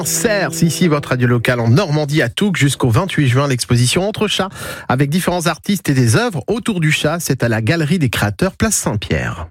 Certes, ici votre radio locale en Normandie à Touques jusqu'au 28 juin, l'exposition Entre chats avec différents artistes et des œuvres autour du chat, c'est à la Galerie des Créateurs, place Saint-Pierre.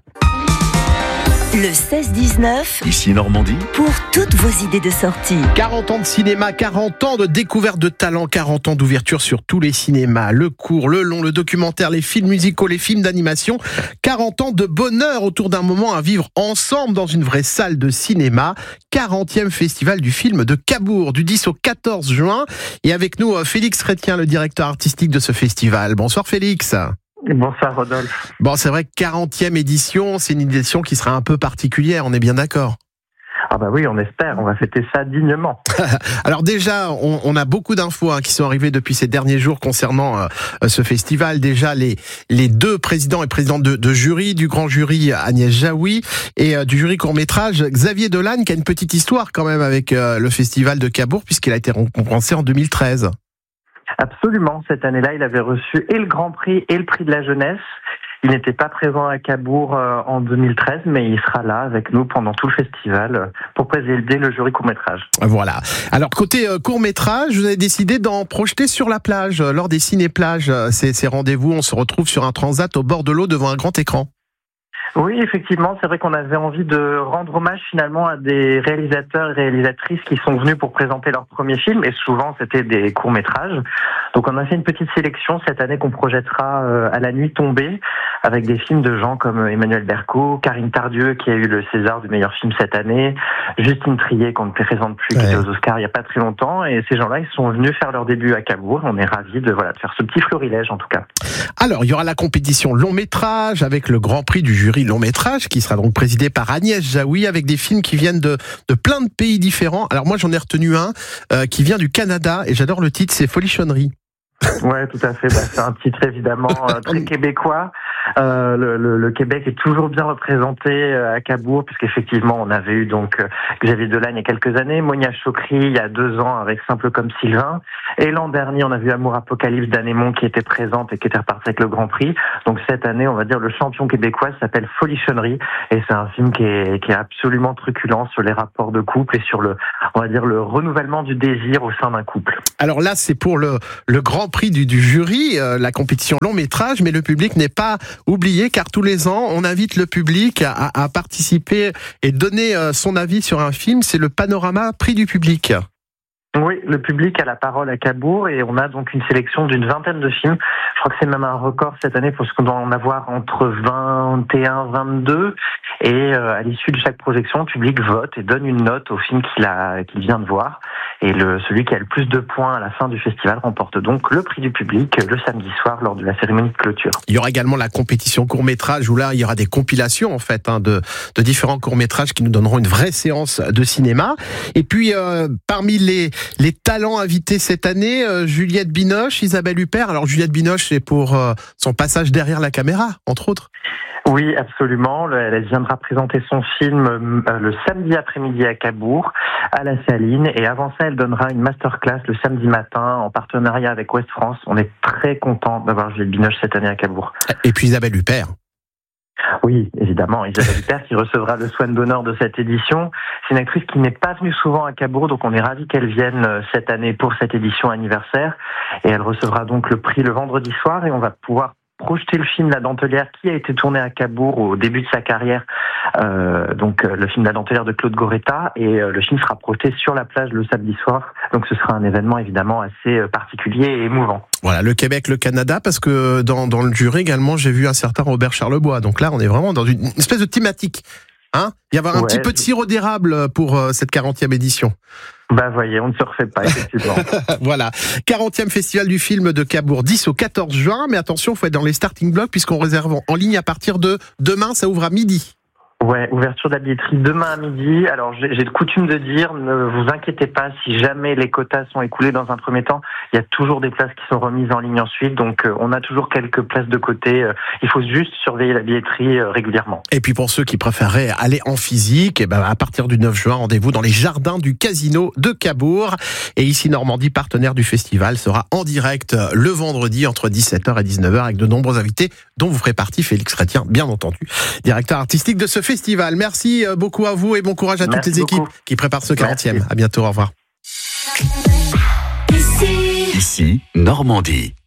Le 16-19, Ici Normandie, pour toutes vos idées de sortie. 40 ans de cinéma, 40 ans de découverte de talents, 40 ans d'ouverture sur tous les cinémas, le court, le long, le documentaire, les films musicaux, les films d'animation, 40 ans de bonheur autour d'un moment à vivre ensemble dans une vraie salle de cinéma, 40e festival du film de Cabourg, du 10 au 14 juin. Et avec nous, Félix Chrétien, le directeur artistique de ce festival. Bonsoir Félix. Bonsoir Rodolphe. Bon, c'est vrai que 40e édition, c'est une édition qui sera un peu particulière, on est bien d'accord? Ah bah oui, on espère, on va fêter ça dignement. Alors déjà, on a beaucoup d'infos qui sont arrivées depuis ces derniers jours concernant ce festival. Déjà, les deux présidents et présidentes de jury, du grand jury Agnès Jaoui et du jury court-métrage Xavier Dolan, qui a une petite histoire quand même avec le festival de Cabourg, puisqu'il a été récompensé en 2013. Absolument, cette année-là, il avait reçu et le Grand Prix et le Prix de la Jeunesse. Il n'était pas présent à Cabourg en 2013, mais il sera là avec nous pendant tout le festival pour présider le jury court-métrage. Voilà. Alors, côté court-métrage, vous avez décidé d'en projeter sur la plage, lors des ciné-plages. Ces rendez-vous, on se retrouve sur un transat au bord de l'eau devant un grand écran. Oui, effectivement, c'est vrai qu'on avait envie de rendre hommage finalement à des réalisateurs et réalisatrices qui sont venus pour présenter leur premier film, et souvent c'était des courts-métrages. Donc on a fait une petite sélection cette année qu'on projettera à la nuit tombée, avec des films de gens comme Emmanuel Berco, Karine Tardieu qui a eu le César du meilleur film cette année, Justine Triet qu'on ne présente plus, qui était aux Oscars il n'y a pas très longtemps, et ces gens-là ils sont venus faire leur début à Cabourg. On est ravis de faire ce petit florilège en tout cas. Alors il y aura la compétition long-métrage avec le Grand Prix du jury long-métrage qui sera donc présidé par Agnès Jaoui avec des films qui viennent de plein de pays différents. Alors moi j'en ai retenu un qui vient du Canada et j'adore le titre, c'est Folichonnerie. Ouais, tout à fait. C'est un titre évidemment très québécois. Le Québec est toujours bien représenté à Cabourg, puisqu'effectivement on avait eu donc Xavier Dolan il y a quelques années, Monia Chokri il y a 2 ans avec Simple comme Sylvain, et l'an dernier on a vu Amour Apocalypse d'Anémon qui était présente et qui était reparti avec le Grand Prix. Donc cette année on va dire le champion québécois s'appelle Folichonnerie, et c'est un film qui est absolument truculent sur les rapports de couple et sur le renouvellement du désir au sein d'un couple. Alors là c'est pour le Grand Prix du jury, la compétition long métrage, mais le public n'est pas oublié car tous les ans on invite le public à participer et donner son avis sur un film. C'est le Panorama Prix du public. Oui, le public a la parole à Cabourg et on a donc une sélection d'une vingtaine de films. Je crois que c'est même un record cette année parce qu'on doit en avoir entre 21, 22. Et à l'issue de chaque projection, le public vote et donne une note au film qu'il vient de voir. Et celui qui a le plus de points à la fin du festival remporte donc le prix du public le samedi soir lors de la cérémonie de clôture. Il y aura également la compétition court-métrage où là, il y aura des compilations en fait de différents courts-métrages qui nous donneront une vraie séance de cinéma. Et puis, parmi les talents invités cette année, Juliette Binoche, Isabelle Huppert. Alors, Juliette Binoche, c'est pour son passage derrière la caméra, entre autres. Oui, absolument. Elle viendra présenter son film le samedi après-midi à Cabourg, à la Saline. Et avant ça, elle donnera une masterclass le samedi matin en partenariat avec Ouest France. On est très contents d'avoir Juliette Binoche cette année à Cabourg. Et puis Isabelle Huppert. Oui, évidemment, Isabelle Huppert qui recevra le soin d'honneur de cette édition. C'est une actrice qui n'est pas venue souvent à Cabourg, donc on est ravis qu'elle vienne cette année pour cette édition anniversaire. Et elle recevra donc le prix le vendredi soir et on va pouvoir projeter le film La Dentelière qui a été tourné à Cabourg au début de sa carrière, donc le film La Dentelière de Claude Goretta, et le film sera projeté sur la plage le samedi soir, donc ce sera un événement évidemment assez particulier et émouvant. Voilà, le Québec, le Canada, parce que dans le jury également j'ai vu un certain Robert Charlebois, donc là on est vraiment dans une espèce de thématique. Il y avoir un petit peu de sirop d'érable pour cette 40e édition. Voyez, on ne se refait pas, effectivement. Voilà, 40e festival du film de Cabourg, 10 au 14 juin. Mais attention, il faut être dans les starting blocks puisqu'on réserve en ligne à partir de demain, ça ouvre à midi. Ouais, ouverture de la billetterie demain à midi. Alors j'ai de coutume de dire, ne vous inquiétez pas, si jamais les quotas sont écoulés dans un premier temps, il y a toujours des places qui sont remises en ligne ensuite, donc on a toujours quelques places de côté. Il faut juste surveiller la billetterie régulièrement. Et puis pour ceux qui préféreraient aller en physique, à partir du 9 juin, rendez-vous dans les jardins du Casino de Cabourg. Et ici Normandie, partenaire du festival, sera en direct le vendredi entre 17h et 19h avec de nombreux invités dont vous ferez partie, Félix Chrétien, bien entendu, directeur artistique de ce festival. Merci beaucoup à vous et bon courage à toutes les équipes qui préparent ce 40e. À bientôt, au revoir. Ici, Ici, Normandie.